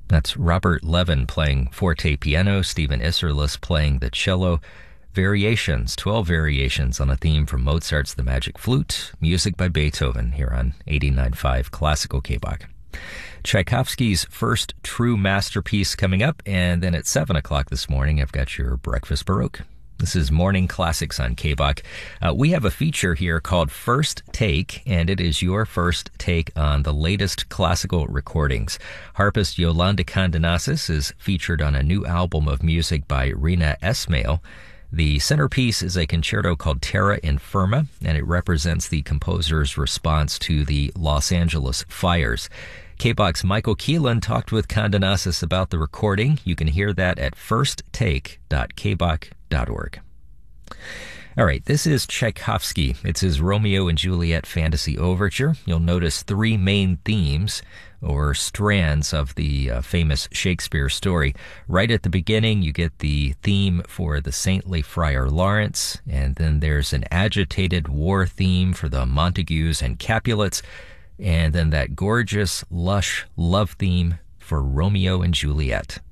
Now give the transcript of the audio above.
That's Robert Levin playing forte piano, Stephen Isserlis playing the cello. Variations, 12 variations on a theme from Mozart's The Magic Flute, music by Beethoven here on 89.5 Classical KBOK. Tchaikovsky's first true masterpiece coming up, and then at 7 o'clock this morning, I've got your Breakfast Baroque. This is Morning Classics on KBOK. We have a feature here called First Take, and it is your first take on the latest classical recordings. Harpist Yolanda Condenasis is featured on a new album of music by Rina Esmail. The centerpiece is a concerto called Terra Infirma, and it represents the composer's response to the Los Angeles fires. KBOK's Michael Keelan talked with Condenasis about the recording. You can hear that at firsttake.kbok.org. All right, this is Tchaikovsky. It's his Romeo and Juliet fantasy overture. You'll notice three main themes or strands of the famous Shakespeare story. Right at the beginning, you get the theme for the saintly Friar Lawrence, and then there's an agitated war theme for the Montagues and Capulets, and then that gorgeous, lush love theme for Romeo and Juliet.